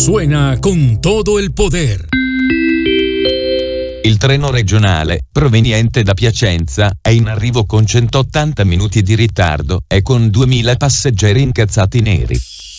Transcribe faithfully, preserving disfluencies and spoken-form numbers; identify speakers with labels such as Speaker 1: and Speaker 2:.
Speaker 1: suena con todo el poder.
Speaker 2: Il treno regionale, proveniente da Piacenza, è in arrivo con centottanta minuti di ritardo e con duemila passeggeri incazzati neri.